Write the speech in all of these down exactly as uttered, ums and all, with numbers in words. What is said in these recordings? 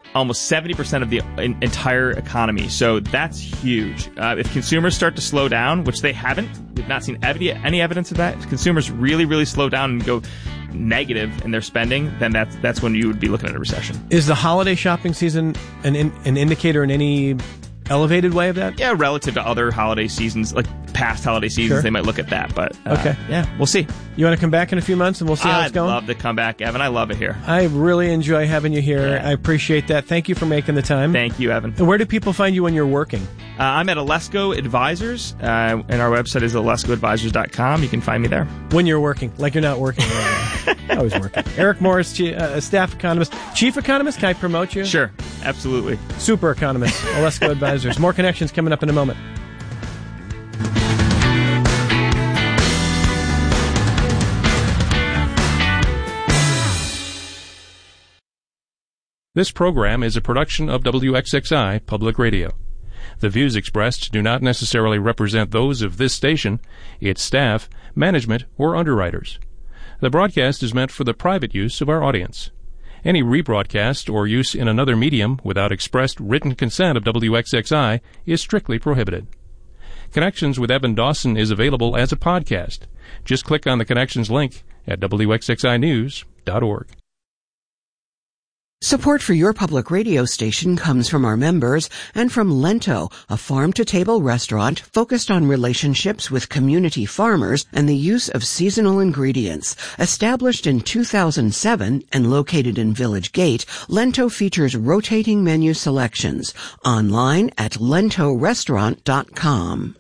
almost seventy percent of the entire economy. So that's huge. Uh, if consumers start to slow down, which they haven't, we've not seen ev- any evidence of that. If consumers really, really slow down and go negative in their spending, then that's that's when you would be looking at a recession. Is the holiday shopping season an in, an indicator in any elevated way of that? Yeah, relative to other holiday seasons, like past holiday seasons, sure. They might look at that. But uh, okay, yeah, we'll see. You want to come back in a few months and we'll see how I'd it's going? I'd love to come back, Evan. I love it here. I really enjoy having you here. Yeah. I appreciate that. Thank you for making the time. Thank you, Evan. And where do people find you when you're working? Uh, I'm at Alesco Advisors, uh, and our website is alesco advisors dot com. You can find me there. When you're working, like you're not working right now. Always working. Eric Morris, chi- uh, staff economist, chief economist. Can I promote you? Sure, absolutely. Super economist, Alesco Advisors. More Connections coming up in a moment. This program is a production of W X X I Public Radio. The views expressed do not necessarily represent those of this station, its staff, management, or underwriters. The broadcast is meant for the private use of our audience. Any rebroadcast or use in another medium without expressed written consent of W X X I is strictly prohibited. Connections with Evan Dawson is available as a podcast. Just click on the Connections link at W X X I news dot org. Support for your public radio station comes from our members and from Lento, a farm-to-table restaurant focused on relationships with community farmers and the use of seasonal ingredients. Established in two thousand seven and located in Village Gate, Lento features rotating menu selections. Online at lento restaurant dot com.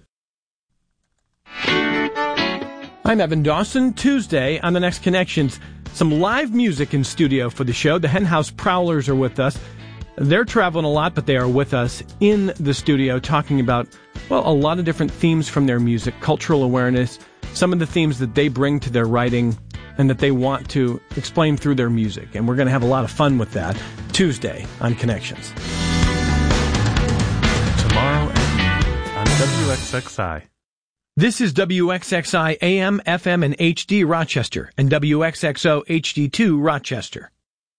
I'm Evan Dawson. Tuesday on The Next Connections, some live music in studio for the show. The Henhouse Prowlers are with us. They're traveling a lot, but they are with us in the studio talking about, well, a lot of different themes from their music, cultural awareness, some of the themes that they bring to their writing and that they want to explain through their music. And we're going to have a lot of fun with that Tuesday on Connections. Tomorrow at noon on W X X I. This is W X X I A M, F M, and H D Rochester, and W X X O H D two Rochester.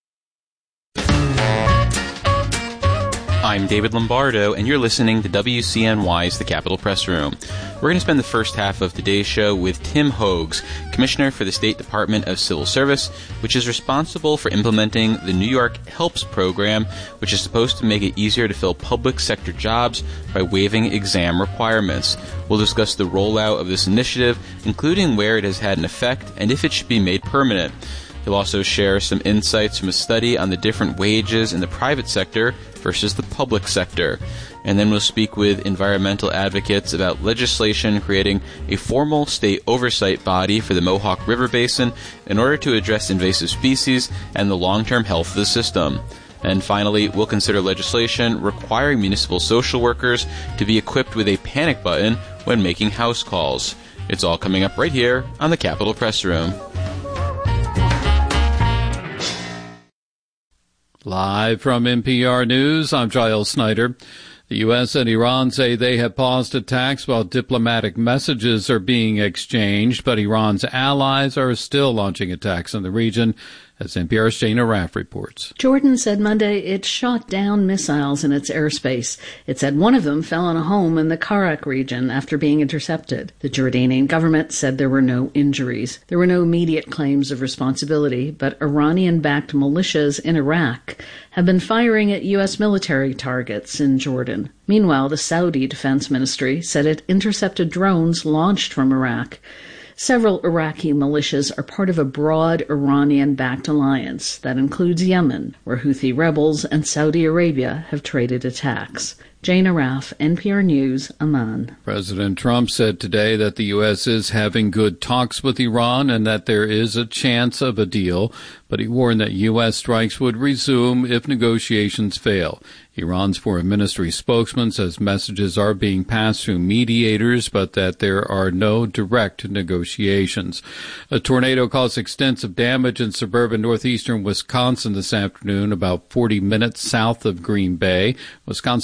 I'm David Lombardo, and you're listening to W C N Y's The Capitol Press Room. We're going to spend the first half of today's show with Tim Hogues, Commissioner for the State Department of Civil Service, which is responsible for implementing the New York HELPS program, which is supposed to make it easier to fill public sector jobs by waiving exam requirements. We'll discuss the rollout of this initiative, including where it has had an effect and if it should be made permanent. He'll also share some insights from a study on the different wages in the private sector versus the public sector. And then we'll speak with environmental advocates about legislation creating a formal state oversight body for the Mohawk River Basin in order to address invasive species and the long-term health of the system. And finally, we'll consider legislation requiring municipal social workers to be equipped with a panic button when making house calls. It's all coming up right here on the Capitol Press Room. Live from N P R News, I'm Giles Snyder. The U S and Iran say they have paused attacks while diplomatic messages are being exchanged, but Iran's allies are still launching attacks in the region, as N P R's Jane Arraf reports. Jordan said Monday it shot down missiles in its airspace. It said one of them fell on a home in the Karak region after being intercepted. The Jordanian government said there were no injuries. There were no immediate claims of responsibility, but Iranian-backed militias in Iraq have been firing at U S military targets in Jordan. Meanwhile, the Saudi Defense Ministry said it intercepted drones launched from Iraq. Several Iraqi militias are part of a broad Iranian-backed alliance that includes Yemen, where Houthi rebels and Saudi Arabia have traded attacks. Jane Arraf, N P R News, Amman. President Trump said today that the U S is having good talks with Iran and that there is a chance of a deal, but he warned that U S strikes would resume if negotiations fail. Iran's foreign ministry spokesman says messages are being passed through mediators, but that there are no direct negotiations. A tornado caused extensive damage in suburban northeastern Wisconsin this afternoon, about forty minutes south of Green Bay. Wisconsin Public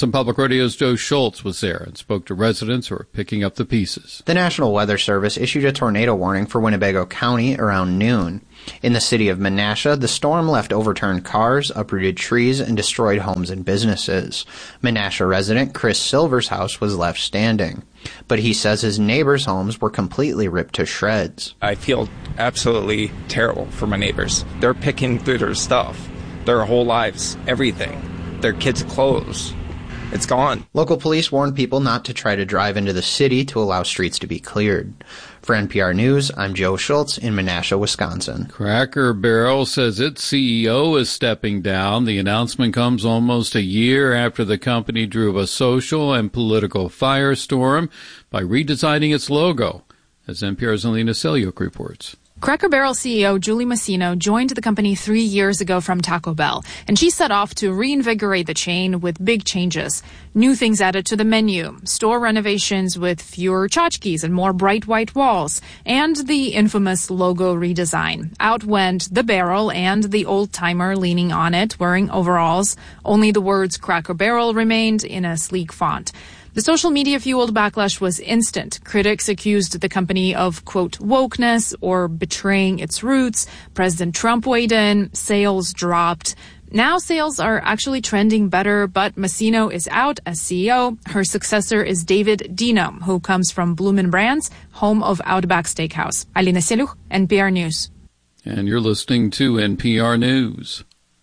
Radio's Joe Schultz was there and spoke to residents who are picking up the pieces. The National Weather Service issued a tornado warning for Winnebago County around noon. In the city of Menasha, the storm left overturned cars, uprooted trees, and destroyed homes and businesses. Menasha resident Chris Silver's house was left standing, but he says his neighbors' homes were completely ripped to shreds. I feel absolutely terrible for my neighbors. They're picking through their stuff, their whole lives, everything, their kids' clothes. It's gone. Local police warned people not to try to drive into the city to allow streets to be cleared. For N P R News, I'm Joe Schultz in Menasha, Wisconsin. Cracker Barrel says its C E O is stepping down. The announcement comes almost a year after the company drew a social and political firestorm by redesigning its logo, as N P R's Alina Selyuk reports. Cracker Barrel C E O Julie Masino joined the company three years ago from Taco Bell, and she set off to reinvigorate the chain with big changes. New things added to the menu, store renovations with fewer tchotchkes and more bright white walls, and the infamous logo redesign. Out went the barrel and the old-timer leaning on it, wearing overalls. Only the words Cracker Barrel remained in a sleek font. The social media-fueled backlash was instant. Critics accused the company of, quote, wokeness or betraying its roots. President Trump weighed in. Sales dropped. Now sales are actually trending better, but Masino is out as C E O. Her successor is David Dino, who comes from Bloomin' Brands, home of Outback Steakhouse. Alina Selyuk, N P R News. And you're listening to N P R News.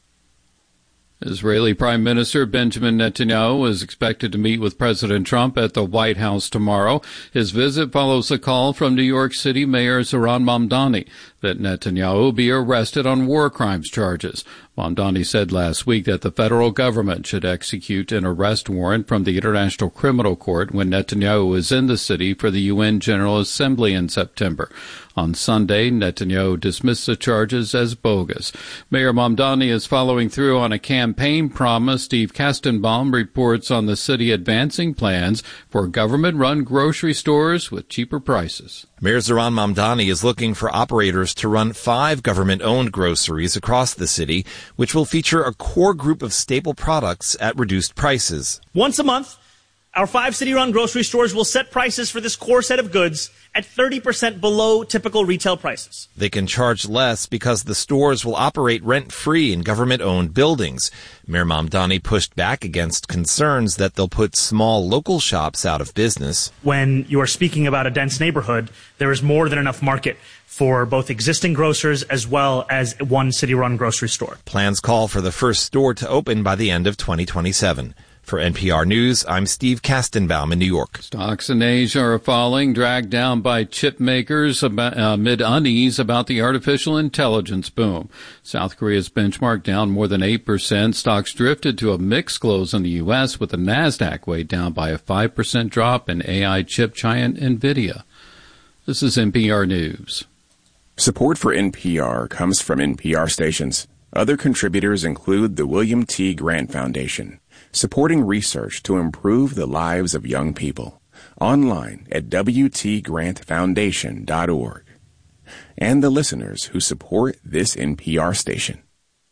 Israeli Prime Minister Benjamin Netanyahu is expected to meet with President Trump at the White House tomorrow. His visit follows a call from New York City Mayor Zohran Mamdani that Netanyahu be arrested on war crimes charges. Mamdani said last week that the federal government should execute an arrest warrant from the International Criminal Court when Netanyahu was in the city for the U N General Assembly in September. On Sunday, Netanyahu dismissed the charges as bogus. Mayor Mamdani is following through on a campaign promise. Steve Kastenbaum reports on the city advancing plans for government-run grocery stores with cheaper prices. Mayor Zohran Mamdani is looking for operators to run five government-owned groceries across the city, which will feature a core group of staple products at reduced prices. Once a month, our five city-run grocery stores will set prices for this core set of goods at thirty percent below typical retail prices. They can charge less because the stores will operate rent-free in government-owned buildings. Mayor Mamdani pushed back against concerns that they'll put small local shops out of business. When you are speaking about a dense neighborhood, there is more than enough market for both existing grocers as well as one city-run grocery store. Plans call for the first store to open by the end of twenty twenty-seven. For N P R News, I'm Steve Kastenbaum in New York. Stocks in Asia are falling, dragged down by chip makers amid unease about the artificial intelligence boom. South Korea's benchmark down more than eight percent. Stocks drifted to a mixed close in the U S with the NASDAQ weighed down by a five percent drop in A I chip giant NVIDIA. This is N P R News. Support for N P R comes from N P R stations. Other contributors include the William T. Grant Foundation, supporting research to improve the lives of young people. Online at w t grant foundation dot org. And the listeners who support this N P R station.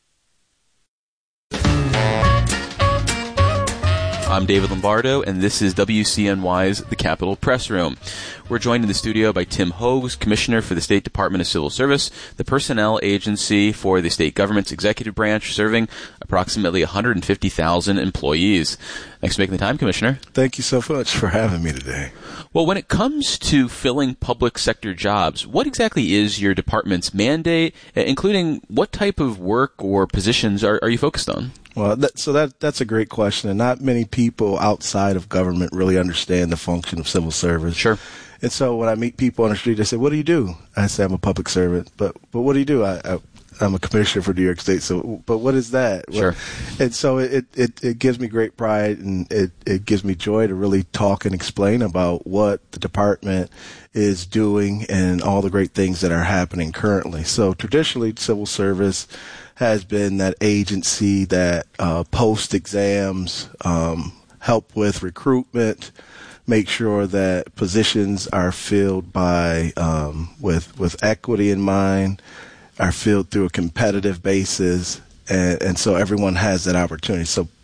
I'm David Lombardo, and this is W C N Y's The Capitol Press Room. We're joined in the studio by Tim Hogues, Commissioner for the State Department of Civil Service, the personnel agency for the state government's executive branch, serving approximately one hundred fifty thousand employees. Thanks for making the time, Commissioner. Thank you so much for having me today. Well, when it comes to filling public sector jobs, what exactly is your department's mandate, including what type of work or positions are, are you focused on? Well, that, so that that's a great question, and not many people outside of government really understand the function of civil service. Sure. And so when I meet people on the street, they say, "What do you do?" I say, "I'm a public servant." But but what do you do? I, I I'm a commissioner for New York State. So, but what is that? Sure. And so it, it, it gives me great pride, and it, it gives me joy to really talk and explain about what the department is doing and all the great things that are happening currently. So traditionally, civil service has been that agency that uh, post exams, um, help with recruitment, make sure that positions are filled by um, with with equity in mind, are filled through a competitive basis, and, and so everyone has that opportunity. So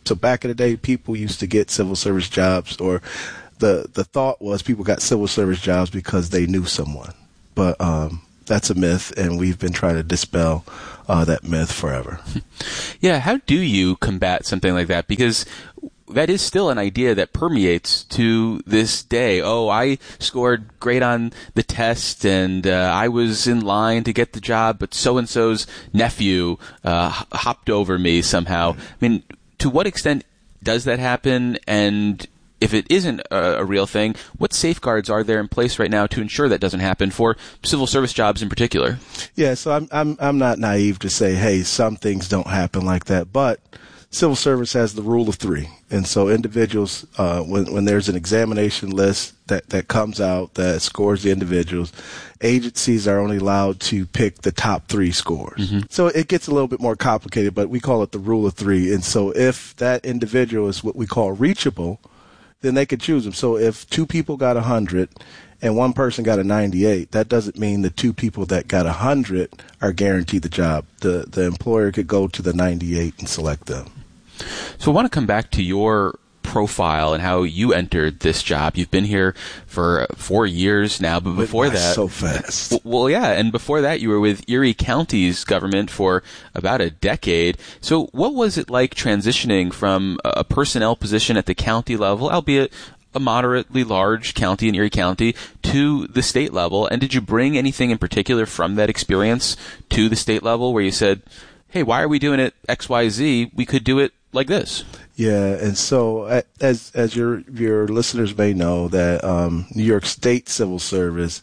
So back in the day, people used to get civil service jobs, or the the thought was people got civil service jobs because they knew someone. But um, that's a myth, and we've been trying to dispel uh, that myth forever. Yeah, how do you combat something like that? Because that is still an idea that permeates to this day. Oh, I scored great on the test, and uh, I was in line to get the job, but so-and-so's nephew uh, hopped over me somehow. I mean, to what extent does that happen? And if it isn't a, a real thing, what safeguards are there in place right now to ensure that doesn't happen for civil service jobs in particular? Yeah, so I'm I'm I'm not naive to say, hey, some things don't happen like that, but civil service has the rule of three. And so individuals, uh, when, when there's an examination list that, that comes out that scores the individuals, agencies are only allowed to pick the top three scores. Mm-hmm. So it gets a little bit more complicated, but we call it the rule of three. And so if that individual is what we call reachable, then they could choose them. So if two people got one hundred and one person got a ninety-eight, that doesn't mean the two people that got one hundred are guaranteed the job. The, the employer could go to the ninety-eight and select them. So I want to come back to your profile and how you entered this job. You've been here for four years now, but before that, so fast. W- well, yeah, and before that, you were with Erie County's government for about a decade. So, what was it like transitioning from a personnel position at the county level, albeit a moderately large county in Erie County, to the state level? And did you bring anything in particular from that experience to the state level, where you said, "Hey, why are we doing it X, Y, Z? We could do it like this"? Yeah, and so as as your your listeners may know, that um, New York State Civil Service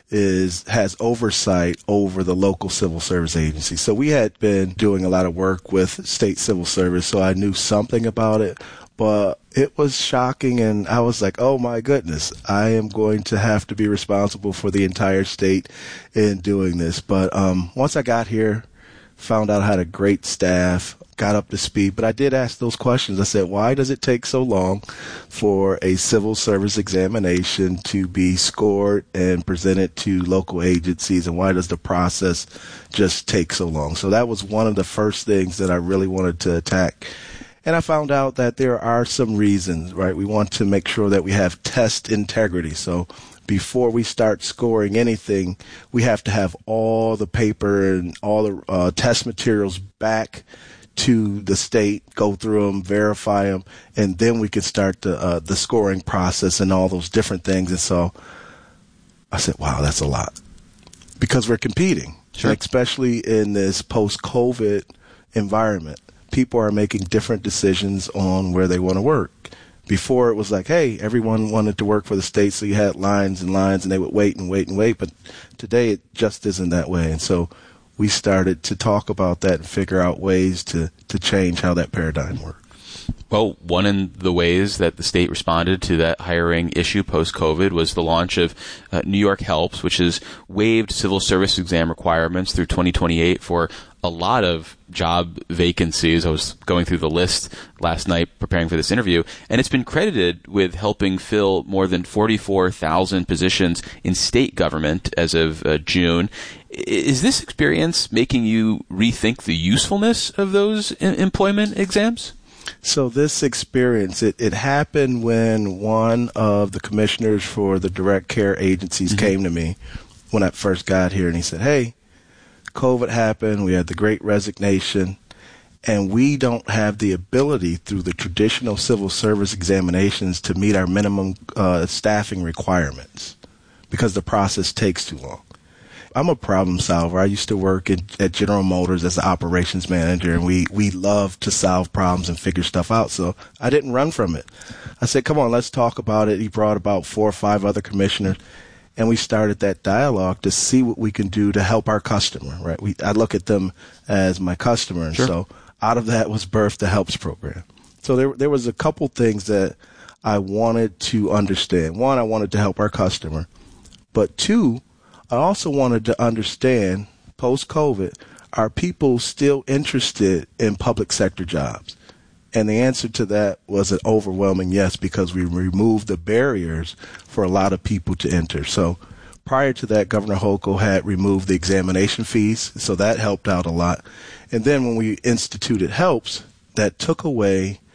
is has oversight over the local civil service agency. So we had been doing a lot of work with state civil service, so I knew something about it. But it was shocking, and I was like, oh my goodness, I am going to have to be responsible for the entire state in doing this. But um, once I got here, found out I had a great staff, got up to speed, but I did ask those questions. I said, why does it take so long for a civil service examination to be scored and presented to local agencies, and why does the process just take so long? So that was one of the first things that I really wanted to attack. And I found out that there are some reasons, right? We want to make sure that we have test integrity. So before we start scoring anything, we have to have all the paper and all the uh, test materials back to the state, go through them, verify them, and then we can start the uh, the scoring process and all those different things. And so I said, wow, that's a lot, because we're competing, sure. Especially in this post-COVID environment. People are making different decisions on where they want to work. Before, it was like, hey, everyone wanted to work for the state, so you had lines and lines, and they would wait and wait and wait. But today, it just isn't that way. And so we started to talk about that and figure out ways to, to change how that paradigm works. Well, one of the ways that the state responded to that hiring issue post-COVID was the launch of uh, New York Helps, which has waived civil service exam requirements through twenty twenty-eight for a lot of job vacancies. I was going through the list last night preparing for this interview, and it's been credited with helping fill more than forty-four thousand positions in state government as of uh, June. Is this experience making you rethink the usefulness of those em- employment exams? So this experience, it, it happened when one of the commissioners for the direct care agencies mm-hmm. came to me when I first got here, and he said, hey, COVID happened, we had the Great Resignation, and we don't have the ability through the traditional civil service examinations to meet our minimum uh, staffing requirements because the process takes too long. I'm a problem solver. I used to work at, at General Motors as an operations manager, and we, we love to solve problems and figure stuff out. So I didn't run from it. I said, come on, let's talk about it. He brought about four or five other commissioners, and we started that dialogue to see what we can do to help our customer, right? We, I look at them as my customer, and sure. So out of that was birthed the Helps program. So there, there was a couple things that I wanted to understand. One, I wanted to help our customer, but two, I also wanted to understand, post-COVID, are people still interested in public sector jobs? And the answer to that was an overwhelming yes, because we removed the barriers for a lot of people to enter. So prior to that, Governor Hochul had removed the examination fees, so that helped out a lot. And then when we instituted Helps, that took away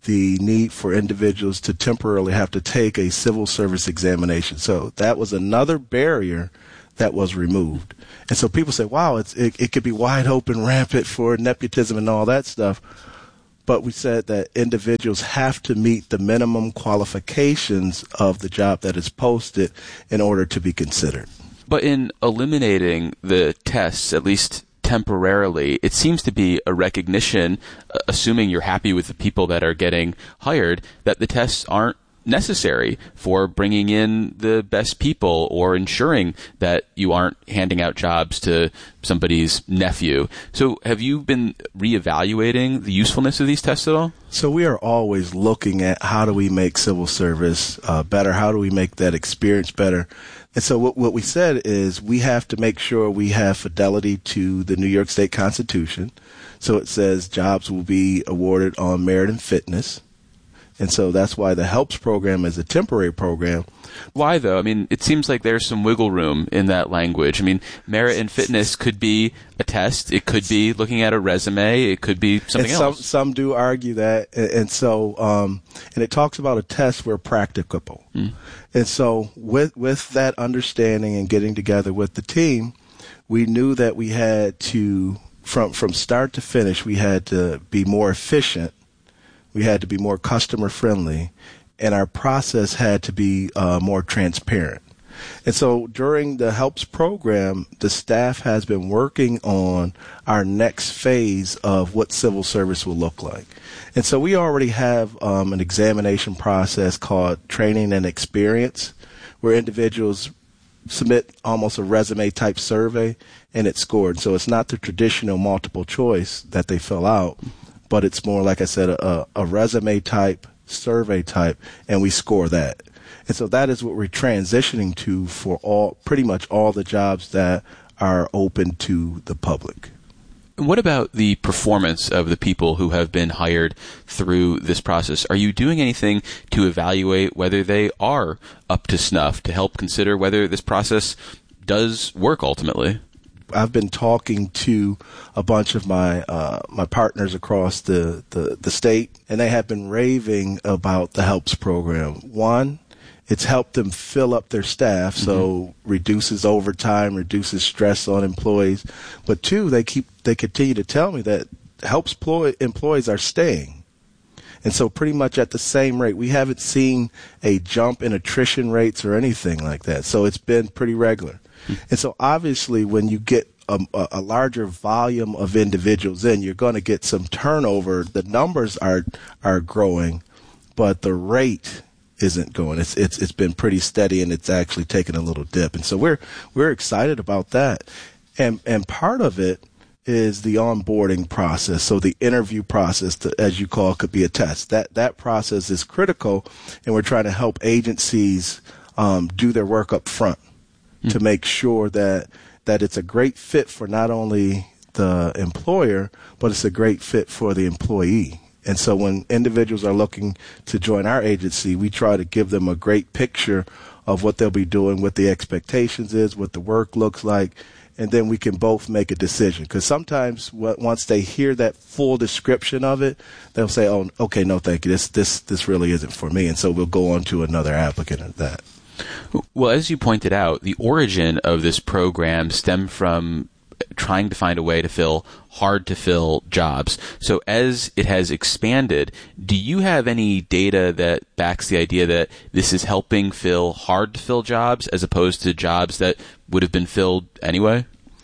the need for individuals to temporarily have to take a civil service examination. So that was another barrier that was removed. And so people say, wow, it's, it, it could be wide open, rampant for nepotism and all that stuff. But we said that individuals have to meet the minimum qualifications of the job that is posted in order to be considered. But in eliminating the tests, at least temporarily, it seems to be a recognition, uh, assuming you're happy with the people that are getting hired, that the tests aren't necessary for bringing in the best people or ensuring that you aren't handing out jobs to somebody's nephew. So have you been reevaluating the usefulness of these tests at all? So we are always looking at how do we make civil service uh, better? How do we make that experience better? And so what, what we said is we have to make sure we have fidelity to the New York State Constitution. So it says jobs will be awarded on merit and fitness. And so that's why the HELPS program is a temporary program. Why, though? I mean, it seems like there's some wiggle room in that language. I mean, merit and fitness could be a test. It could be looking at a resume. It could be something and some, else. Some do argue that. And, and so, um, and it talks about a test where practicable. Mm. And so with, with that understanding and getting together with the team, we knew that we had to, from, from start to finish, we had to be more efficient. We had to be more customer friendly, and our process had to be uh, more transparent. And so during the HELPS program, the staff has been working on our next phase of what civil service will look like. And so we already have um, an examination process called training and experience, where individuals submit almost a resume type survey and it's scored. So it's not the traditional multiple choice that they fill out, but it's more, like I said, a, a resume type, survey type, and we score that. And so that is what we're transitioning to for all, pretty much all the jobs that are open to the public. What about the performance of the people who have been hired through this process? Are you doing anything to evaluate whether they are up to snuff, to help consider whether this process does work ultimately? I've been talking to a bunch of my uh, my partners across the, the, the state, and they have been raving about the HELPS program. One, it's helped them fill up their staff, so mm-hmm. reduces overtime, reduces stress on employees. But two, they keep they continue to tell me that HELPS ploy, employees are staying. And so pretty much at the same rate. We haven't seen a jump in attrition rates or anything like that. So it's been pretty regular. And so obviously when you get a, a larger volume of individuals in, you're going to get some turnover. The numbers are are growing, but the rate isn't going. It's it's it's been pretty steady, and it's actually taken a little dip. And so we're we're excited about that. And and part of it is the onboarding process. So the interview process, to, as you call it, could be a test. That that process is critical, and we're trying to help agencies um, do their work up front. Mm-hmm. To make sure that that it's a great fit for not only the employer, but it's a great fit for the employee. And so when individuals are looking to join our agency, we try to give them a great picture of what they'll be doing, what the expectations is, what the work looks like, and then we can both make a decision. Because sometimes what, once they hear that full description of it, they'll say, oh, okay, no, thank you. This, this, this really isn't for me. And so we'll go on to another applicant at that. Well, as you pointed out, the origin of this program stemmed from trying to find a way to fill hard-to-fill jobs. So as it has expanded, do you have any data that backs the idea that this is helping fill hard-to-fill jobs as opposed to jobs that would have been filled anyway?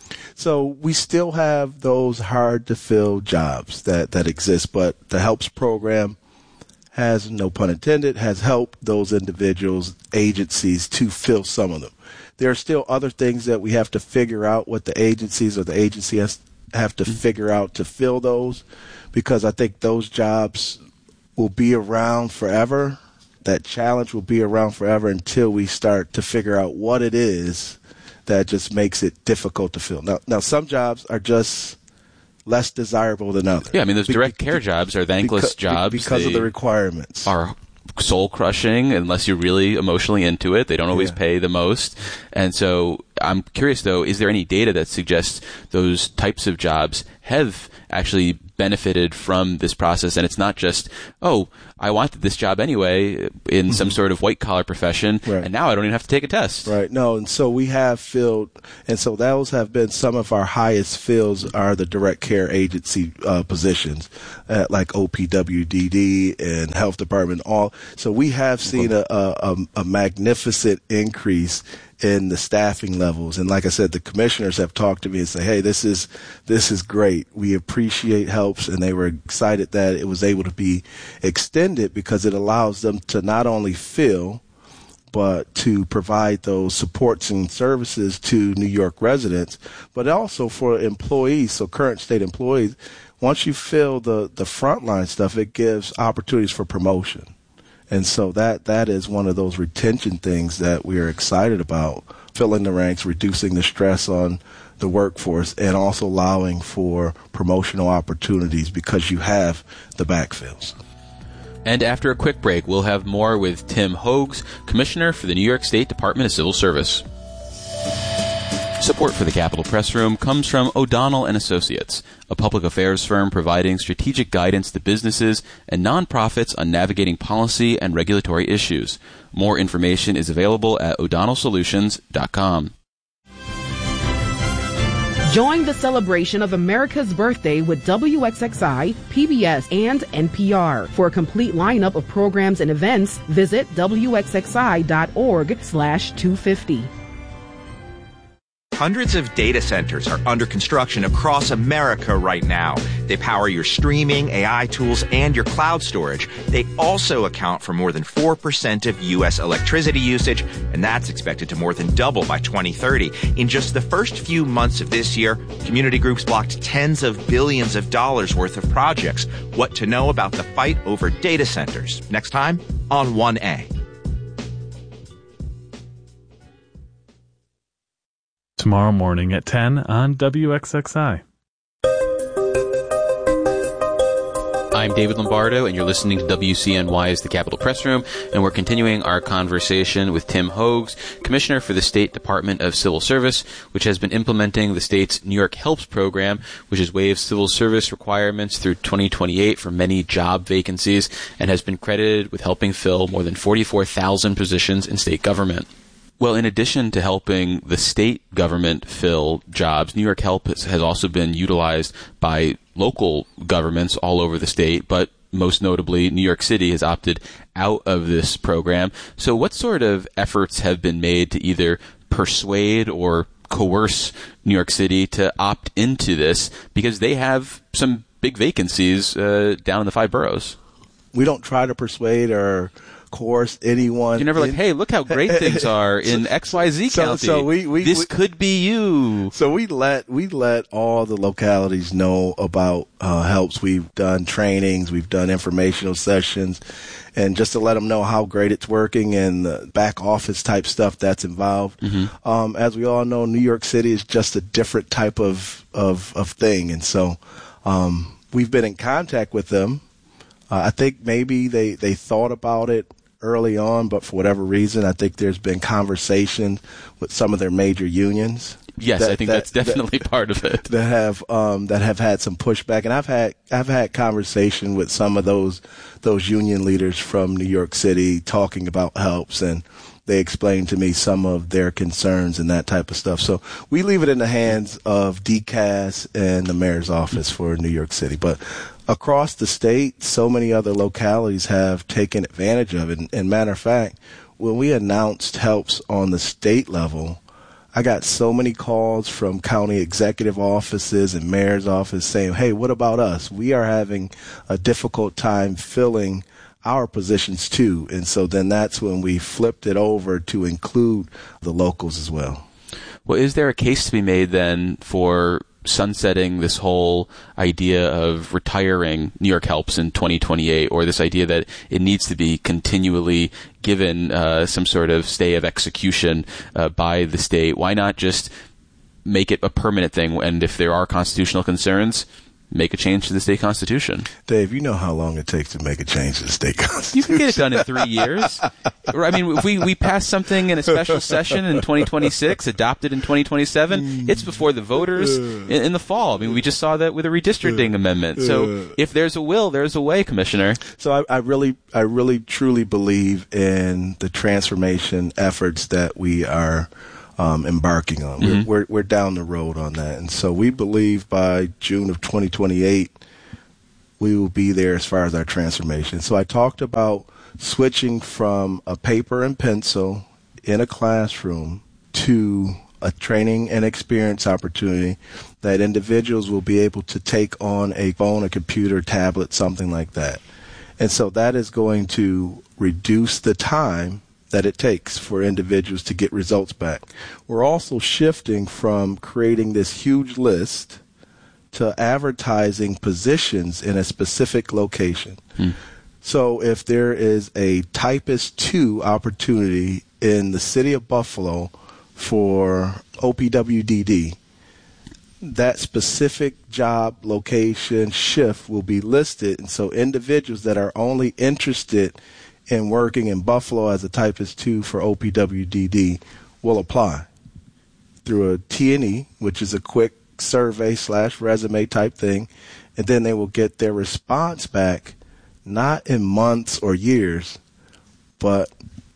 So we still have those hard-to-fill jobs that, that exist, but the HELPS program has, no pun intended, has helped those individuals, agencies, to fill some of them. There are still other things that we have to figure out what the agencies or the agency has have to mm-hmm. figure out to fill those, because I think those jobs will be around forever. That challenge will be around forever until we start to figure out what it is that just makes it difficult to fill. Now, now some jobs are just less desirable than others. Yeah, I mean, those direct care jobs are thankless because, jobs. Because they of the requirements. Are soul-crushing unless you're really emotionally into it. They don't always yeah. pay the most. And so I'm curious, though, is there any data that suggests those types of jobs have actually benefited from this process, and it's not just, oh, I wanted this job anyway in some sort of white-collar profession, right. and now I don't even have to take a test. Right. No, and so we have filled, and so those have been some of our highest fills are the direct care agency uh, positions, at like O P W D D and health department. All so we have seen a, a, a magnificent increase in the staffing levels. And like I said, the commissioners have talked to me and say, hey, this is this is great. We appreciate HELPS, and they were excited that it was able to be extended because it allows them to not only fill, but to provide those supports and services to New York residents, but also for employees, so current state employees. Once you fill the, the frontline stuff, it gives opportunities for promotion. And so that that is one of those retention things that we are excited about, filling the ranks, reducing the stress on the workforce, and also allowing for promotional opportunities because you have the backfills. And after a quick break, we'll have more with Tim Hogues, Commissioner for the New York State Department of Civil Service. Support for the Capitol Press Room comes from O'Donnell and Associates, a public affairs firm providing strategic guidance to businesses and nonprofits on navigating policy and regulatory issues. More information is available at o'donnell solutions dot com. Join the celebration of America's birthday with W X X I, P B S, and N P R. For a complete lineup of programs and events, visit W X X I dot org slash two fifty. Hundreds of data centers are under construction across America right now. They power your streaming, A I tools, and your cloud storage. They also account for more than four percent of U S electricity usage, and that's expected to more than double by twenty thirty. In just the first few months of this year, community groups blocked tens of billions of dollars worth of projects. What to know about the fight over data centers. Next time on one A. Tomorrow morning at ten on W X X I. I'm David Lombardo, and you're listening to W C N Y's The Capitol Press Room, and we're continuing our conversation with Tim Hogues, Commissioner for the State Department of Civil Service, which has been implementing the state's New York HELPS program, which has waived civil service requirements through twenty twenty-eight for many job vacancies, and has been credited with helping fill more than forty-four thousand positions in state government. Well, in addition to helping the state government fill jobs, New York Help has, has also been utilized by local governments all over the state, but most notably, New York City has opted out of this program. So what sort of efforts have been made to either persuade or coerce New York City to opt into this? Because they have some big vacancies uh, down in the five boroughs. We don't try to persuade or coerce anyone. You're never like, in, hey, look how great things are in X Y Z so, county. So we, we, this we, could be you. So we let we let all the localities know about uh, helps. We've done trainings, we've done informational sessions, and just to let them know how great it's working and the back office type stuff that's involved. Mm-hmm. Um, as we all know, New York City is just a different type of of, of thing, and so um, we've been in contact with them. Uh, I think maybe they, they thought about it early on, but for whatever reason, I think there's been conversation with some of their major unions. Yes, that, I think that, that's definitely that, part of it. That have um, that have had some pushback, and I've had I've had conversation with some of those those union leaders from New York City talking about helps, and they explained to me some of their concerns and that type of stuff. So we leave it in the hands of D C A S and the mayor's office for New York City, but across the state, so many other localities have taken advantage of it. And, and matter of fact, when we announced helps on the state level, I got so many calls from county executive offices and mayor's office saying, hey, what about us? We are having a difficult time filling our positions too. And so then that's when we flipped it over to include the locals as well. Well, is there a case to be made then for sunsetting this whole idea of retiring New York Helps in twenty twenty-eight, or this idea that it needs to be continually given uh, some sort of stay of execution uh, by the state? Why not just make it a permanent thing? And if there are constitutional concerns, make a change to the state constitution. Dave, you know how long it takes to make a change to the state constitution. You can get it done in three years. I mean, if we, we pass something in a special session in twenty twenty-six, adopted in twenty twenty-seven, it's before the voters in, in the fall. I mean, we just saw that with a redistricting amendment. So if there's a will, there's a way, Commissioner. So I, I really, I really truly believe in the transformation efforts that we are um, embarking on. Mm-hmm. We're, we're we're down the road on that, and so we believe by June of twenty twenty-eight we will be there as far as our transformation. So I talked about switching from a paper and pencil in a classroom to a training and experience opportunity that individuals will be able to take on a phone, a computer, tablet, something like that. And so that is going to reduce the time that it takes for individuals to get results back. We're also shifting from creating this huge list to advertising positions in a specific location. Hmm. So if there is a Typist two opportunity in the city of Buffalo for O P W D D, that specific job location shift will be listed, and so individuals that are only interested in working in Buffalo as a Typist two for O P W D D will apply through a T and E, which is a quick survey slash resume type thing, and then they will get their response back not in months or years, but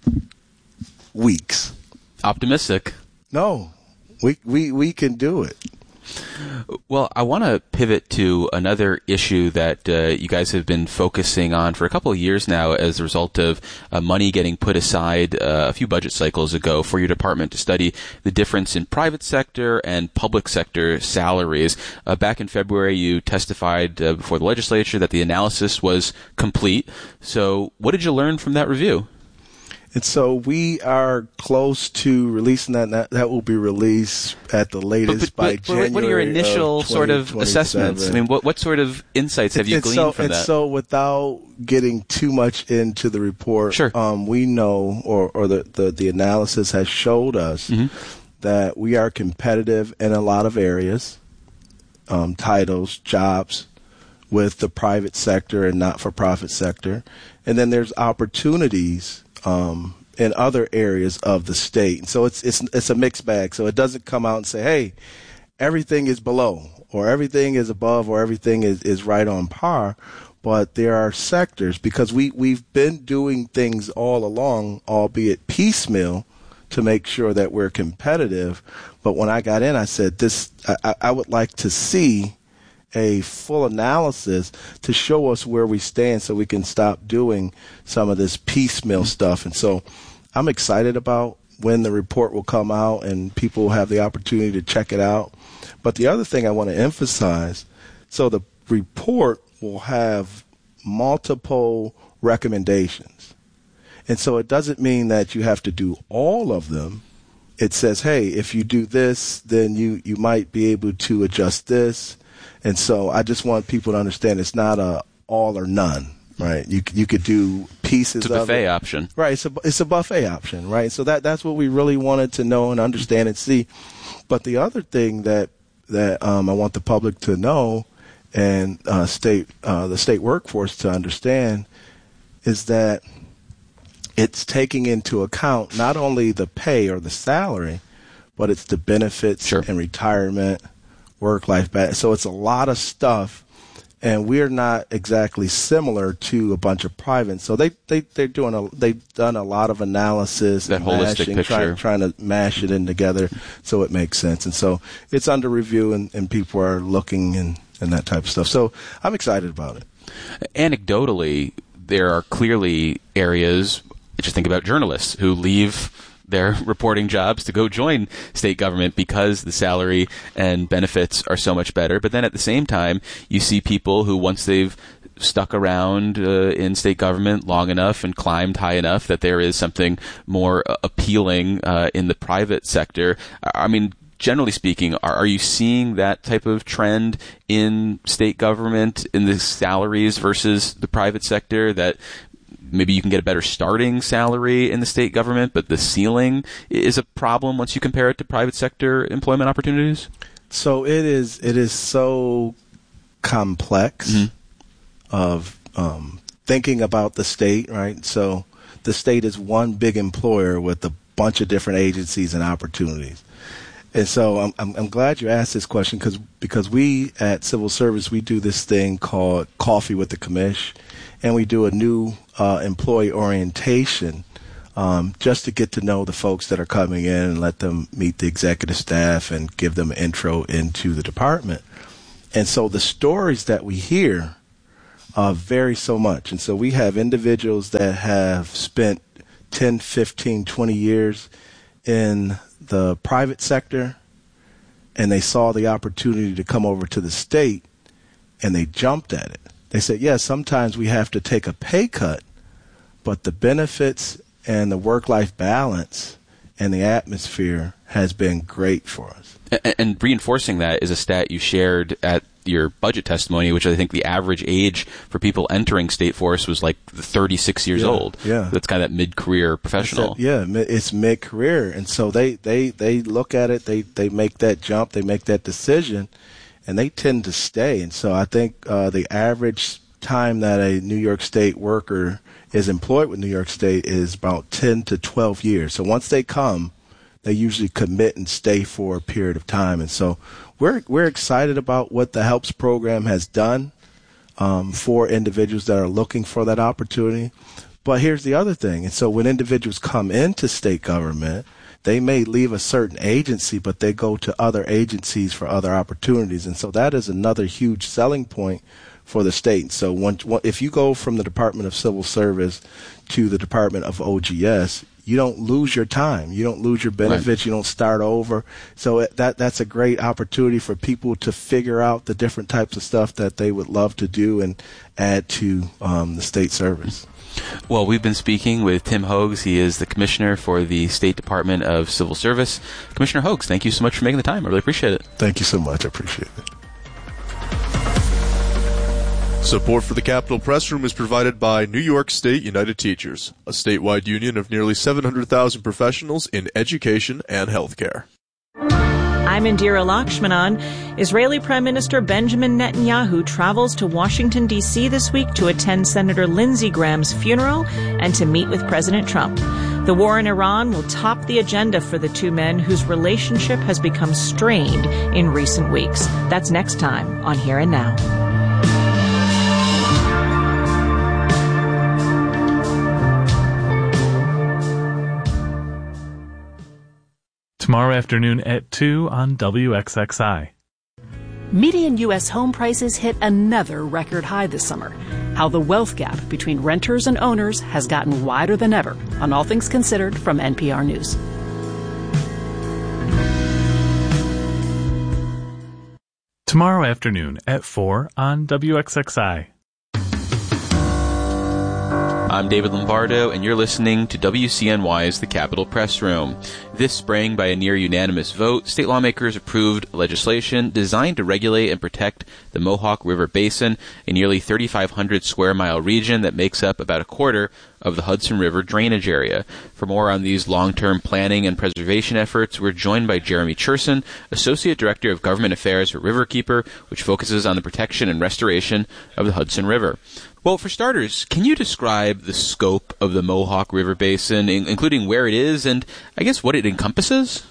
weeks. Optimistic. No, we we, we can do it. Well, I want to pivot to another issue that uh, you guys have been focusing on for a couple of years now as a result of uh, money getting put aside uh, a few budget cycles ago for your department to study the difference in private sector and public sector salaries. Uh, back in February, you testified uh, before the legislature that the analysis was complete. So what did you learn from that review? And so we are close to releasing that. That, that will be released at the latest but, but, by but January. What are your initial of sort of assessments? I mean, what what sort of insights have you and gleaned so, from and that? So without getting too much into the report, sure. um, we know, or, or the, the, the analysis has showed us mm-hmm. that we are competitive in a lot of areas, um, titles, jobs, with the private sector and not-for-profit sector. And then there's opportunities Um, in other areas of the state. And so it's it's it's a mixed bag. So it doesn't come out and say, hey, everything is below or everything is above or everything is, is right on par. But there are sectors, because we, we've been doing things all along, albeit piecemeal, to make sure that we're competitive. But when I got in, I said, this I, I would like to see a full analysis to show us where we stand so we can stop doing some of this piecemeal stuff. And so I'm excited about when the report will come out and people will have the opportunity to check it out. But the other thing I want to emphasize, so the report will have multiple recommendations. And so it doesn't mean that you have to do all of them. It says, hey, if you do this, then you, you might be able to adjust this. And so I just want people to understand it's not a all or none, right? You you could do pieces of it. It's a buffet option. Right, it's a, it's a buffet option, right? So that that's what we really wanted to know and understand and see. But the other thing that that um, I want the public to know and uh, state uh, the state workforce to understand is that it's taking into account not only the pay or the salary, but it's the benefits sure. and retirement, work-life balance. So it's a lot of stuff, and we're not exactly similar to a bunch of private. So they they they're doing a they've done a lot of analysis, that and holistic mashing, picture, trying, trying to mash it in together so it makes sense. And so it's under review, and, and people are looking and and that type of stuff. So I'm excited about it. Anecdotally, there are clearly areas. Just think about journalists who leave their reporting jobs to go join state government because the salary and benefits are so much better. But then at the same time, you see people who, once they've stuck around uh, in state government long enough and climbed high enough that there is something more uh, appealing uh, in the private sector. I mean, generally speaking, are, are you seeing that type of trend in state government, in the salaries versus the private sector, that maybe you can get a better starting salary in the state government, but the ceiling is a problem once you compare it to private sector employment opportunities? So it is. It is so complex mm-hmm. of um, thinking about the state, right? So the state is one big employer with a bunch of different agencies and opportunities. And so I'm, I'm, I'm glad you asked this question because because we at Civil Service, we do this thing called Coffee with the Commish, and we do a new uh, employee orientation um, just to get to know the folks that are coming in and let them meet the executive staff and give them an intro into the department. And so the stories that we hear uh, vary so much. And so we have individuals that have spent ten, fifteen, twenty years in the private sector, and they saw the opportunity to come over to the state, and they jumped at it. They said, yes, sometimes we have to take a pay cut, but the benefits and the work-life balance and the atmosphere has been great for us. And, and reinforcing that is a stat you shared at your budget testimony, which I think the average age for people entering State Force was like thirty-six years yeah, old. Yeah. That's kind of that mid-career professional. It's a, yeah, it's mid-career. And so they, they, they look at it, they, they make that jump, they make that decision, and they tend to stay. And so I think uh, the average time that a New York State worker is employed with New York State is about ten to twelve years. So once they come, they usually commit and stay for a period of time. And so we're we're excited about what the HELPS program has done um, for individuals that are looking for that opportunity. But here's the other thing. And so when individuals come into state government, they may leave a certain agency, but they go to other agencies for other opportunities. And so that is another huge selling point for the state. So one, if you go from the Department of Civil Service to the Department of O G S, you don't lose your time. You don't lose your benefits. Right. You don't start over. So that that's a great opportunity for people to figure out the different types of stuff that they would love to do and add to um, the state service. Well, we've been speaking with Tim Hogues. He is the Commissioner for the State Department of Civil Service. Commissioner Hogues, thank you so much for making the time. I really appreciate it. Thank you so much. I appreciate it. Support for the Capitol Press Room is provided by New York State United Teachers, a statewide union of nearly seven hundred thousand professionals in education and healthcare. I'm Indira Lakshmanan. Israeli Prime Minister Benjamin Netanyahu travels to Washington, D C this week to attend Senator Lindsey Graham's funeral and to meet with President Trump. The war in Iran will top the agenda for the two men whose relationship has become strained in recent weeks. That's next time on Here and Now. Tomorrow afternoon at two on W X X I. Median U S home prices hit another record high this summer. How the wealth gap between renters and owners has gotten wider than ever on All Things Considered from N P R News. Tomorrow afternoon at four on W X X I. I'm David Lombardo, and you're listening to W C N Y's The Capitol Press Room. This spring, by a near-unanimous vote, state lawmakers approved legislation designed to regulate and protect the Mohawk River Basin, a nearly thirty-five hundred square mile region that makes up about a quarter of the Hudson River drainage area. For more on these long-term planning and preservation efforts, we're joined by Jeremy Cherson, Associate Director of Government Affairs at Riverkeeper, which focuses on the protection and restoration of the Hudson River. Well, for starters, can you describe the scope of the Mohawk River Basin, including where it is and, I guess, what it encompasses?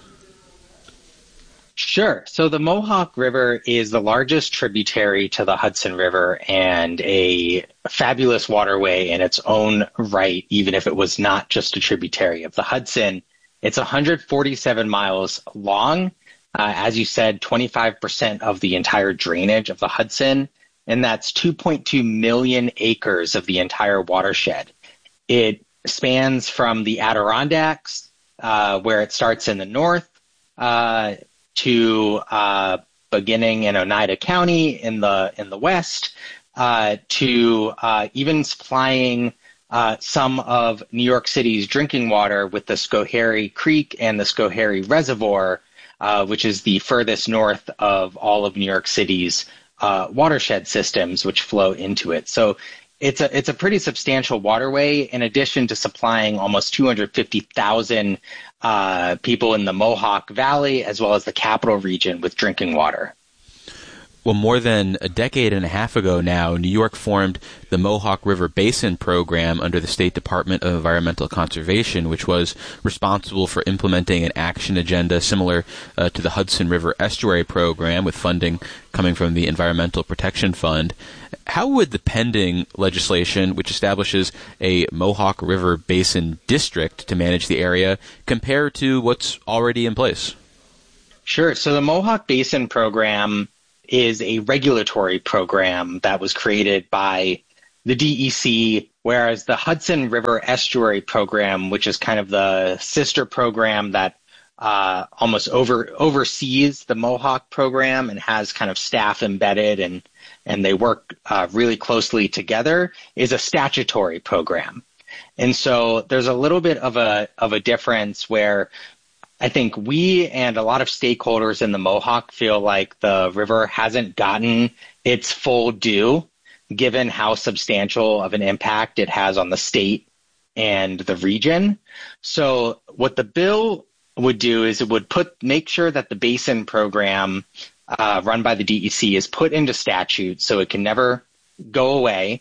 Sure. So the Mohawk River is the largest tributary to the Hudson River and a fabulous waterway in its own right, even if it was not just a tributary of the Hudson. It's one hundred forty-seven miles long. Uh, as you said, twenty-five percent of the entire drainage of the Hudson, and that's two point two million acres of the entire watershed. It spans from the Adirondacks, uh, where it starts in the north, uh, to uh, beginning in Oneida County in the in the west, uh, to uh, even supplying uh, some of New York City's drinking water with the Schoharie Creek and the Schoharie Reservoir, uh, which is the furthest north of all of New York City's uh, watershed systems, which flow into it. So it's a it's a pretty substantial waterway, in addition to supplying almost two hundred fifty thousand uh, people in the Mohawk Valley, as well as the Capital Region, with drinking water. Well, more than a decade and a half ago now, New York formed the Mohawk River Basin Program under the State Department of Environmental Conservation, which was responsible for implementing an action agenda similar uh, to the Hudson River Estuary Program, with funding coming from the Environmental Protection Fund. How would the pending legislation, which establishes a Mohawk River Basin District to manage the area, compare to what's already in place? Sure. So the Mohawk Basin Program is a regulatory program that was created by the D E C, whereas the Hudson River Estuary Program, which is kind of the sister program that uh, almost over oversees the Mohawk program and has kind of staff embedded and, and they work uh, really closely together, is a statutory program. And so there's a little bit of a of a difference where I think we and a lot of stakeholders in the Mohawk feel like the river hasn't gotten its full due, given how substantial of an impact it has on the state and the region. So what the bill would do is it would put make sure that the basin program uh, run by the D E C is put into statute so it can never go away,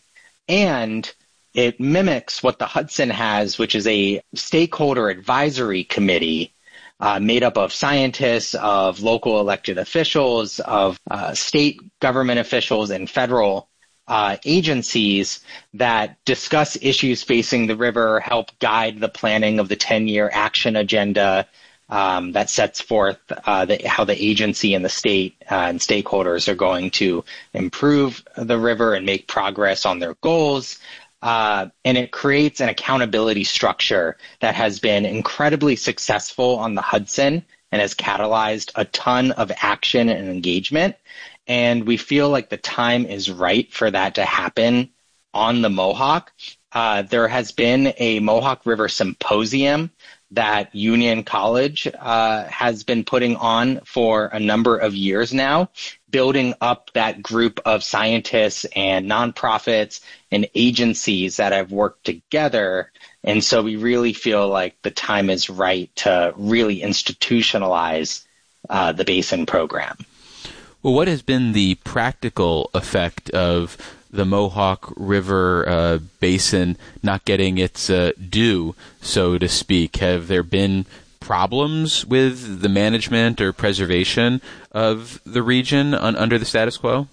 and it mimics what the Hudson has, which is a stakeholder advisory committee Uh, made up of scientists, of local elected officials, of uh, state government officials, and federal uh, agencies that discuss issues facing the river, help guide the planning of the ten-year action agenda um, that sets forth uh, the, how the agency and the state uh, and stakeholders are going to improve the river and make progress on their goals. Uh, and it creates an accountability structure that has been incredibly successful on the Hudson and has catalyzed a ton of action and engagement. And we feel like the time is right for that to happen on the Mohawk. Uh, there has been a Mohawk River Symposium that Union College uh, has been putting on for a number of years now, building up that group of scientists and nonprofits and agencies that have worked together. And so we really feel like the time is right to really institutionalize uh, the Basin Program. Well, what has been the practical effect of the Mohawk River uh, Basin not getting its uh, due, so to speak? Have there been problems with the management or preservation of the region un- under the status quo?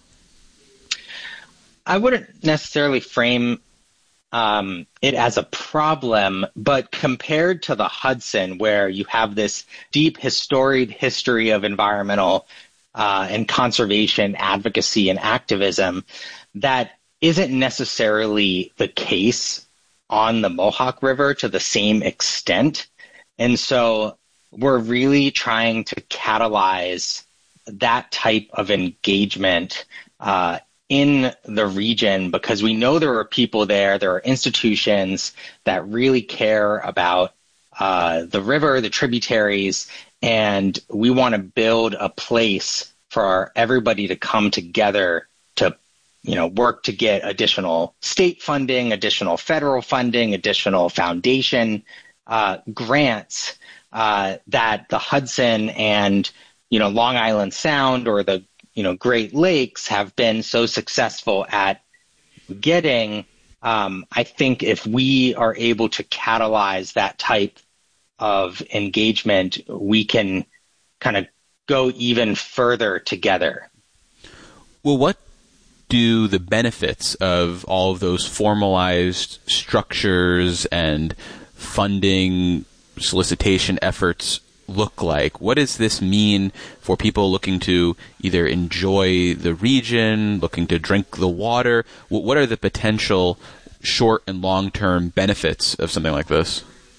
I wouldn't necessarily frame um, it as a problem, but compared to the Hudson, where you have this deep, storied history of environmental uh, and conservation advocacy and activism, that isn't necessarily the case on the Mohawk River to the same extent. And so we're really trying to catalyze that type of engagement uh, in the region, because we know there are people there, there are institutions that really care about uh, the river, the tributaries, and we want to build a place for everybody to come together to, you know, work to get additional state funding, additional federal funding, additional foundation uh, grants uh, that the Hudson and, you know, Long Island Sound or the, you know, Great Lakes have been so successful at getting. Um, I think if we are able to catalyze that type of engagement, we can kind of go even further together. Well, what do the benefits of all of those formalized structures and funding solicitation efforts look like? What does this mean for people looking to either enjoy the region, looking to drink the water? What are the potential short and long-term benefits of something like this?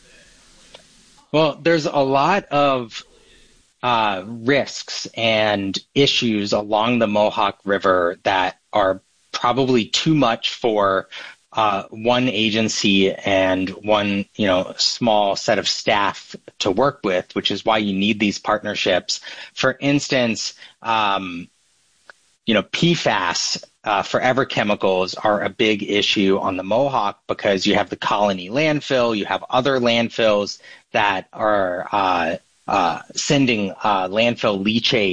Well, there's a lot of uh, risks and issues along the Mohawk River that are probably too much for uh, one agency and one, you know, small set of staff to work with, which is why you need these partnerships. For instance, um, you know, P FAS, uh, forever chemicals, are a big issue on the Mohawk because you have the Colony landfill, you have other landfills that are uh, uh, sending uh, landfill leachate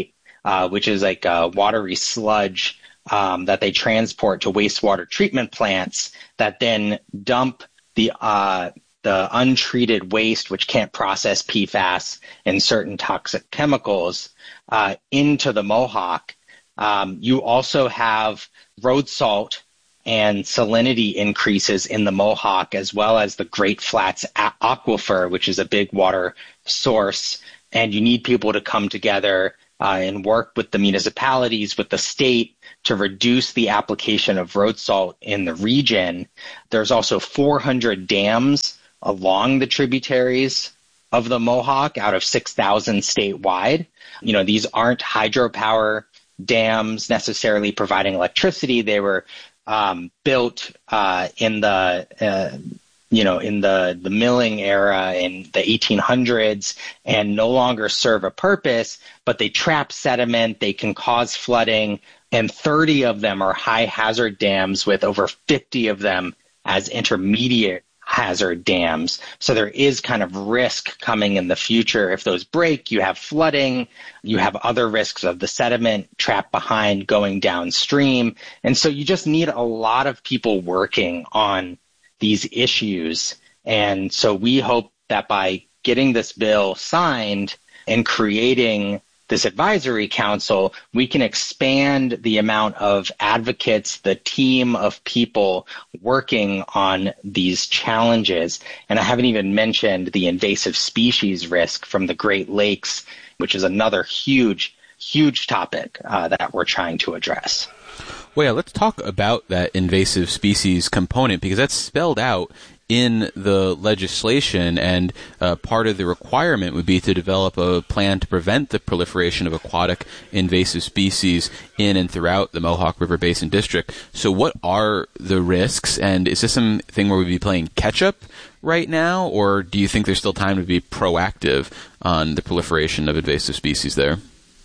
uh, which is like a watery sludge um, that they transport to wastewater treatment plants that then dump the uh, the untreated waste, which can't process P FAS and certain toxic chemicals, uh, into the Mohawk. Um, you also have road salt and salinity increases in the Mohawk, as well as the Great Flats a- aquifer, which is a big water source. And you need people to come together uh, and work with the municipalities, with the state, to reduce the application of road salt in the region. There's also four hundred dams along the tributaries of the Mohawk out of six thousand statewide. You know, these aren't hydropower dams necessarily providing electricity. They were um, built uh, in the, uh, you know, in the, the milling era in the eighteen hundreds and no longer serve a purpose, but they trap sediment, they can cause flooding, and thirty of them are high hazard dams with over fifty of them as intermediate hazard dams. So there is kind of risk coming in the future. If those break, you have flooding, you have other risks of the sediment trapped behind going downstream. And so you just need a lot of people working on these issues. And so we hope that by getting this bill signed and creating this advisory council, we can expand the amount of advocates, the team of people working on these challenges. And I haven't even mentioned the invasive species risk from the Great Lakes, which is another huge, huge topic uh, that we're trying to address. Well, yeah, let's talk about that invasive species component, because that's spelled out in the legislation, and uh, part of the requirement would be to develop a plan to prevent the proliferation of aquatic invasive species in and throughout the Mohawk River Basin District. So what are the risks, and is this something where we'd be playing catch-up right now, or do you think there's still time to be proactive on the proliferation of invasive species there?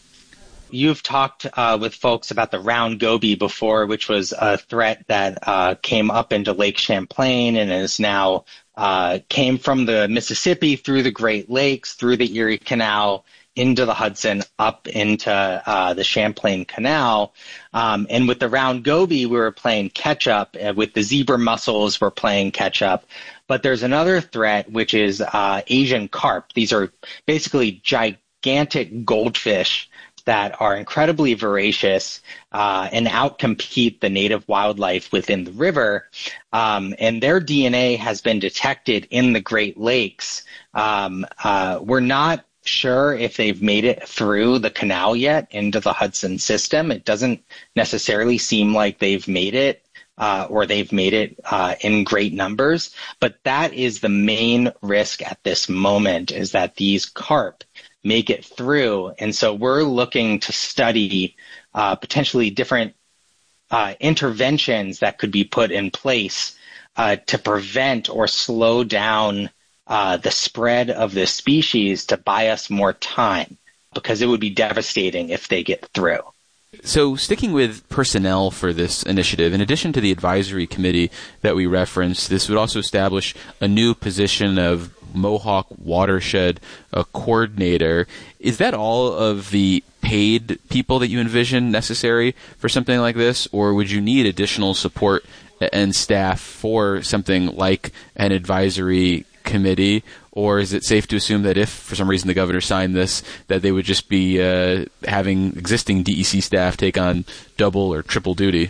You've talked uh, with folks about the round goby before, which was a threat that uh, came up into Lake Champlain and is now uh, came from the Mississippi through the Great Lakes, through the Erie Canal, into the Hudson, up into uh, the Champlain Canal. Um, and with the round goby, we were playing catch up. Uh, with the zebra mussels, we're playing catch up. But there's another threat, which is uh, Asian carp. These are basically gigantic goldfish that are incredibly voracious uh, and outcompete the native wildlife within the river. Um, and their D N A has been detected in the Great Lakes. Um, uh, we're not sure if they've made it through the canal yet into the Hudson system. It doesn't necessarily seem like they've made it uh, or they've made it uh, in great numbers. But that is the main risk at this moment, is that these carp make it through. And so we're looking to study uh, potentially different uh, interventions that could be put in place uh, to prevent or slow down uh, the spread of this species, to buy us more time, because it would be devastating if they get through. So sticking with personnel for this initiative, in addition to the advisory committee that we referenced, this would also establish a new position of Mohawk Watershed uh, Coordinator. Is that all of the paid people that you envision necessary for something like this, or would you need additional support and staff for something like an advisory committee? Or is it safe to assume that if, for some reason, the governor signed this, that they would just be uh, having existing D E C staff take on double or triple duty?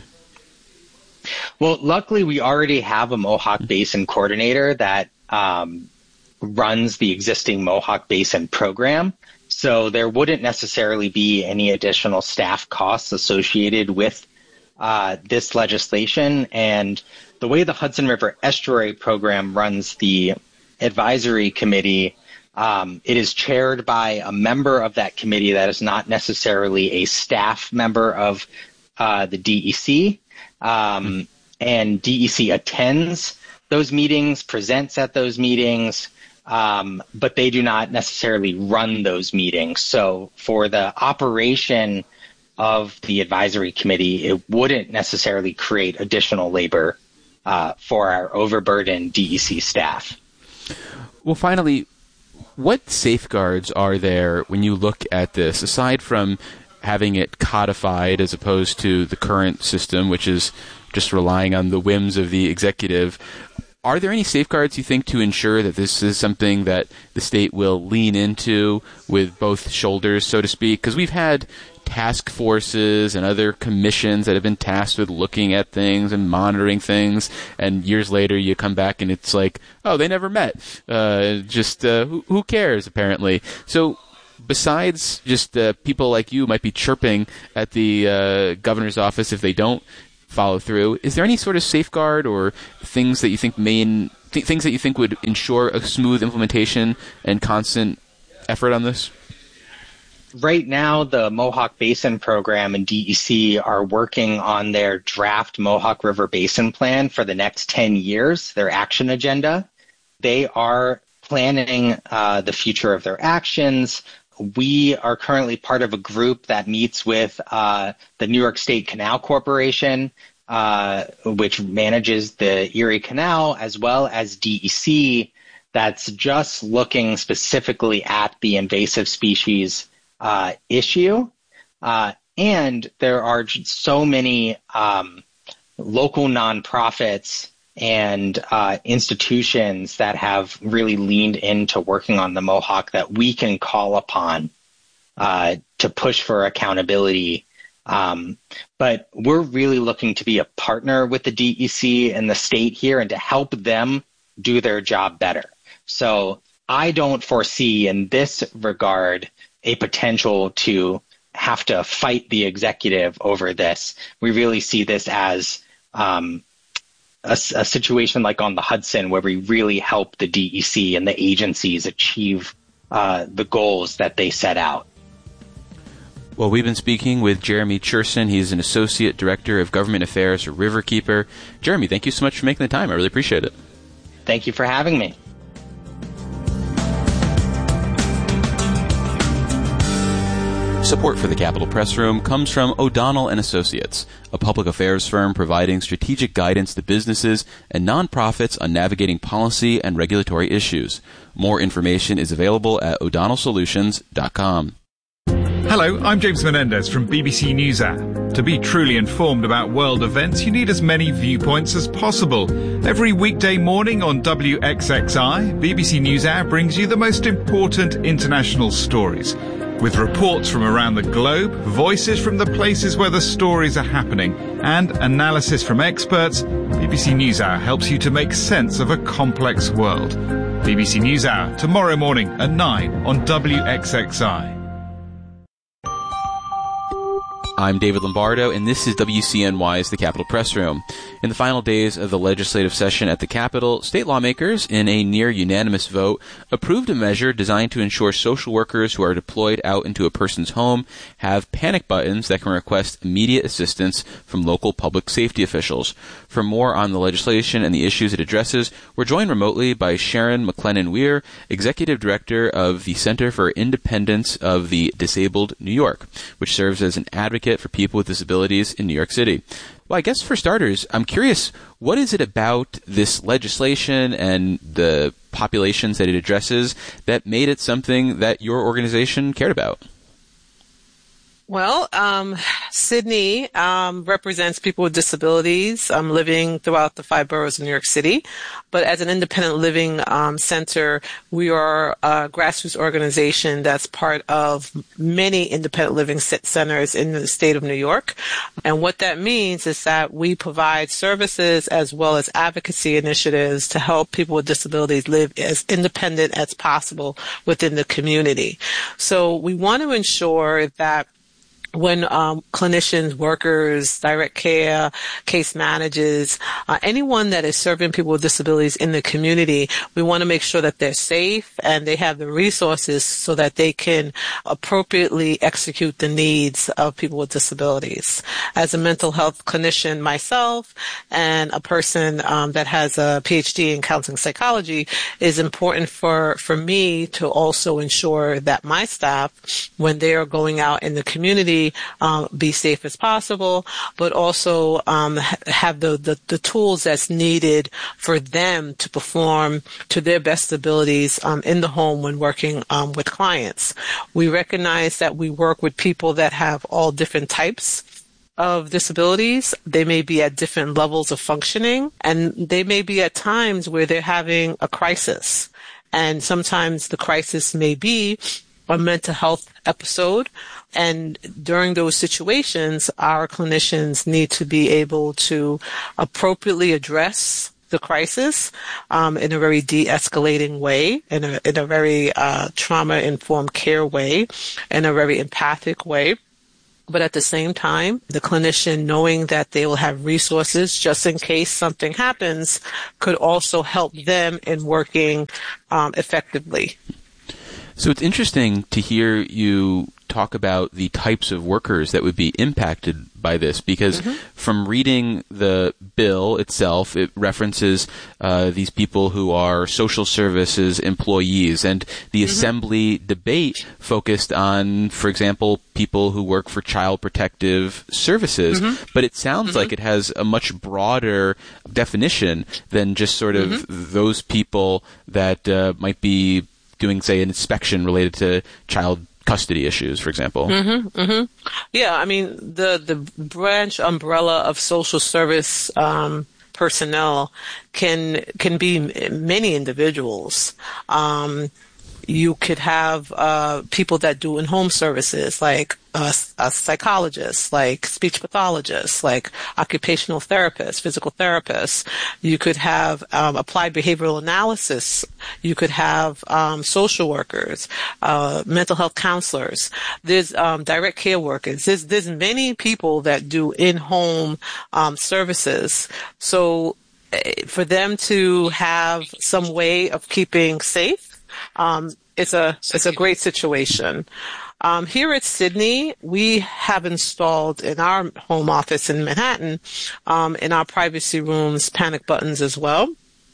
Well, luckily, we already have a Mohawk Basin coordinator that um, runs the existing Mohawk Basin program. So there wouldn't necessarily be any additional staff costs associated with uh, this legislation. And the way the Hudson River Estuary Program runs the advisory committee, um, it is chaired by a member of that committee that is not necessarily a staff member of uh, the D E C. Um, and D E C attends those meetings, presents at those meetings, um, but they do not necessarily run those meetings. So for the operation of the advisory committee, it wouldn't necessarily create additional labor uh, for our overburdened D E C staff. Well, finally, what safeguards are there when you look at this, aside from having it codified as opposed to the current system, which is just relying on the whims of the executive. Are there any safeguards, you think, to ensure that this is something that the state will lean into with both shoulders, so to speak? Because we've had task forces and other commissions that have been tasked with looking at things and monitoring things, and years later you come back and it's like, oh, they never met. Uh, just uh, who, who cares, apparently? So besides just uh, people like you might be chirping at the uh, governor's office if they don't follow through, is there any sort of safeguard or things that you think main th- things that you think would ensure a smooth implementation and constant effort on this? Right now, the Mohawk Basin Program and D E C are working on their draft Mohawk River Basin Plan for the next ten years, their action agenda. They are planning uh, the future of their actions. We are currently part of a group that meets with uh, the New York State Canal Corporation, uh, which manages the Erie Canal, as well as D E C, that's just looking specifically at the invasive species uh, issue. Uh, and there are so many um, local nonprofits and uh, institutions that have really leaned into working on the Mohawk that we can call upon uh, to push for accountability. Um, but we're really looking to be a partner with the D E C and the state here and to help them do their job better. So I don't foresee in this regard a potential to have to fight the executive over this. We really see this as um, A, a situation like on the Hudson where we really help the D E C and the agencies achieve uh, the goals that they set out. Well, we've been speaking with Jeremy Cherson. He's an Associate Director of Government Affairs for Riverkeeper. Jeremy, thank you so much for making the time. I really appreciate it. Thank you for having me. Support for the Capitol Press Room comes from O'Donnell and Associates, a public affairs firm providing strategic guidance to businesses and nonprofits on navigating policy and regulatory issues. More information is available at o'donnell solutions dot com. Hello, I'm James Menendez from B B C News App. To be truly informed about world events, you need as many viewpoints as possible. Every weekday morning on W X X I, B B C News App brings you the most important international stories. With reports from around the globe, voices from the places where the stories are happening, and analysis from experts, B B C NewsHour helps you to make sense of a complex world. B B C NewsHour, tomorrow morning at nine on W X X I. I'm David Lombardo, and this is W C N Y's The Capitol Press Room. In the final days of the legislative session at the Capitol, state lawmakers, in a near-unanimous vote, approved a measure designed to ensure social workers who are deployed out into a person's home have panic buttons that can request immediate assistance from local public safety officials. For more on the legislation and the issues it addresses, we're joined remotely by Sharon McLennan-Weir, Executive Director of the Center for Independence of the Disabled New York, which serves as an advocate for people with disabilities in New York City. Well, I guess for starters, I'm curious, what is it about this legislation and the populations that it addresses that made it something that your organization cared about? Well, um, Sydney um, represents people with disabilities um, living throughout the five boroughs of New York City. But as an independent living um, center, we are a grassroots organization that's part of many independent living centers in the state of New York. And what that means is that we provide services as well as advocacy initiatives to help people with disabilities live as independent as possible within the community. So we want to ensure that when um, clinicians, workers, direct care, case managers, uh, anyone that is serving people with disabilities in the community, we want to make sure that they're safe and they have the resources so that they can appropriately execute the needs of people with disabilities. As a mental health clinician myself and a person um, that has a P H D in counseling psychology, it's important for, for me to also ensure that my staff, when they are going out in the community A, um, be safe as possible, but also um, ha- have the, the, the tools that's needed for them to perform to their best abilities um, in the home when working um, with clients. We recognize that we work with people that have all different types of disabilities. They may be at different levels of functioning, and they may be at times where they're having a crisis. And sometimes the crisis may be a mental health episode. And during those situations, our clinicians need to be able to appropriately address the crisis um, in a very de-escalating way, in a, in a very uh, trauma-informed care way, in a very empathic way. But at the same time, the clinician, knowing that they will have resources just in case something happens, could also help them in working um, effectively. So it's interesting to hear you talk about the types of workers that would be impacted by this, because mm-hmm. from reading the bill itself, it references uh, these people who are social services employees, and the mm-hmm. assembly debate focused on, for example, people who work for child protective services. Mm-hmm. But it sounds mm-hmm. like it has a much broader definition than just sort of mm-hmm. those people that uh, might be doing, say, an inspection related to child custody issues, for example. Mm-hmm, mm-hmm. Yeah, I mean, the, the branch umbrella of social service um, personnel can can be many individuals. Um, you could have uh, people that do in-home services, like a, a psychologist, like speech pathologists, like occupational therapists, physical therapists. You could have um, applied behavioral analysis. You could have um, social workers, uh, mental health counselors. There's um, direct care workers. There's, there's many people that do in-home um, services. So for them to have some way of keeping safe, Um, it's a it's a great situation. Um, here at Sydney, we have installed in our home office in Manhattan, um, in our privacy rooms, panic buttons as well,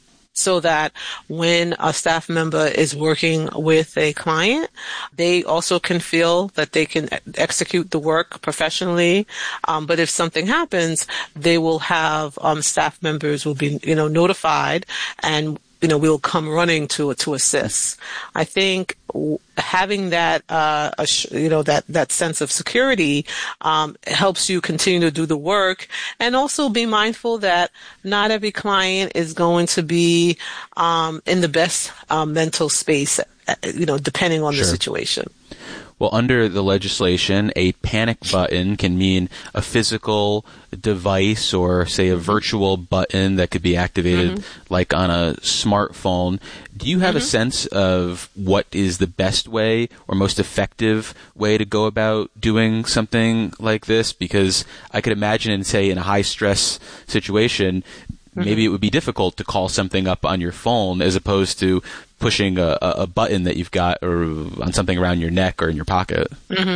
so that when a staff member is working with a client, they also can feel that they can execute the work professionally. Um, but if something happens, they will have um, staff members will be, you know, notified, and you know, we'll come running to to assist. I think having that, uh, you know, that, that sense of security um, helps you continue to do the work, and also be mindful that not every client is going to be um, in the best um, mental space, you know, depending on Sure. the situation. Well, under the legislation, a panic button can mean a physical device or, say, a virtual button that could be activated mm-hmm. like on a smartphone. Do you have mm-hmm. a sense of what is the best way or most effective way to go about doing something like this? Because I could imagine, in, say, in a high-stress situation, mm-hmm. maybe it would be difficult to call something up on your phone as opposed to pushing a, a button that you've got or on something around your neck or in your pocket. Mm-hmm.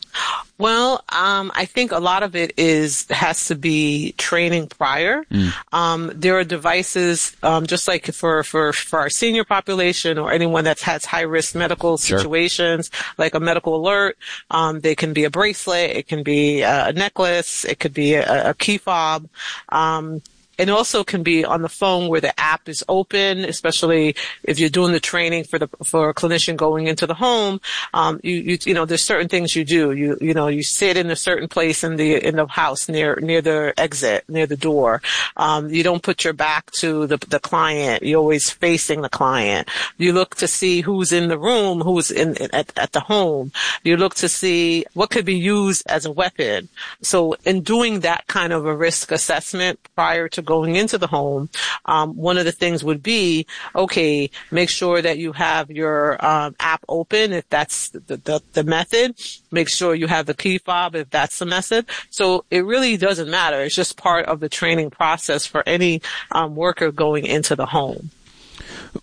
Well, um, I think a lot of it is has to be training prior. Mm. Um, there are devices, um, just like for, for, for our senior population or anyone that has high risk medical Sure. situations, like a medical alert. Um, they can be a bracelet, it can be a necklace, it could be a, a key fob. Um, It also can be on the phone where the app is open, especially if you're doing the training for the for a clinician going into the home. Um, you, you you know, there's certain things you do. You you know, you sit in a certain place in the in the house near near the exit, near the door. Um, you don't put your back to the the client. You're always facing the client. You look to see who's in the room, who's in at at the home. You look to see what could be used as a weapon. So in doing that kind of a risk assessment prior to going into the home, um, one of the things would be, okay, make sure that you have your um, app open if that's the, the, the method. Make sure you have the key fob if that's the method. So it really doesn't matter. It's just part of the training process for any um, worker going into the home.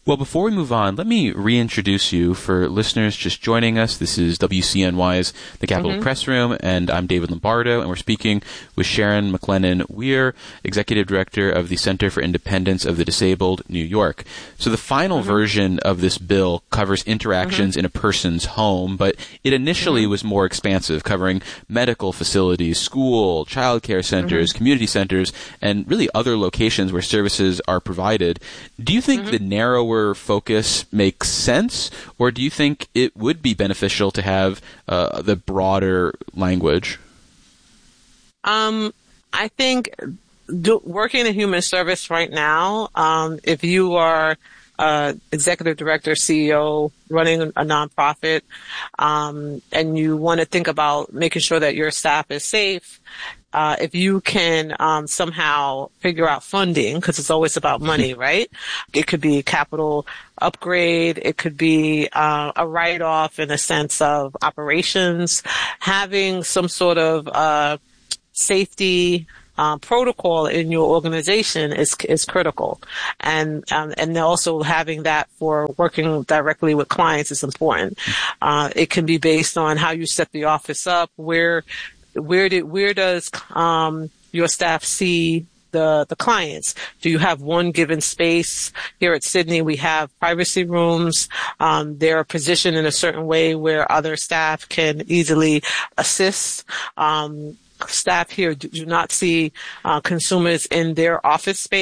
Well, before we move on, let me reintroduce you for listeners just joining us. This is W C N Y's The Capitol mm-hmm. Press Room, and I'm David Lombardo, and we're speaking with Sharon McLennan-Weir, Executive Director of the Center for Independence of the Disabled, New York. So the final mm-hmm. version of this bill covers interactions mm-hmm. in a person's home, but it initially mm-hmm. was more expansive, covering medical facilities, school, child care centers, mm-hmm. community centers, and really other locations where services are provided. Do you think mm-hmm. the narrower focus makes sense, or do you think it would be beneficial to have uh, the broader language? Um, I think do, working in human service right now, um, if you are uh, executive director, C E O, running a nonprofit, um, and you want to think about making sure that your staff is safe, Uh, if you can um, somehow figure out funding, because it's always about money, right? It could be a capital upgrade. It could be uh, a write-off in a sense of operations. Having some sort of uh, safety uh, protocol in your organization is is critical, and um, and also having that for working directly with clients is important. Uh, it can be based on how you set the office up, where. Where did where does um, your staff see the the clients? Do you have one given space? Here at Sydney, we have privacy rooms. Um, they're positioned in a certain way where other staff can easily assist. Um, staff here do, do not see uh, consumers in their office space.